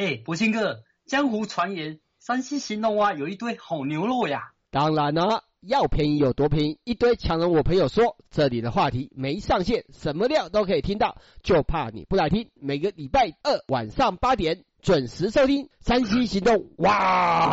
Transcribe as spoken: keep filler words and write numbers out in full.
哎，博兴哥，江湖传言山西兴隆啊有一堆好牛肉呀。 当然了，要便宜有多便宜，一堆强人我朋友说，这里的话题没上限，什么料都可以听到，就怕你不来听。每个礼拜二晚上八点准时收听山西行动，哇！